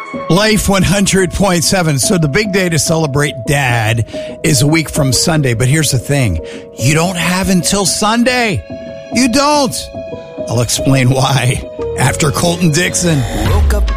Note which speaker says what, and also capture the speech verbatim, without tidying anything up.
Speaker 1: Life one hundred point seven. So the big day to celebrate Dad is a week from Sunday. But here's the thing. You don't have until Sunday. You don't. I'll explain why after Colton Dixon.
Speaker 2: Woke up